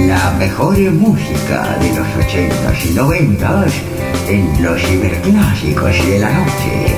La mejor música de los 80s y 90s en los ciberclásicos de la noche.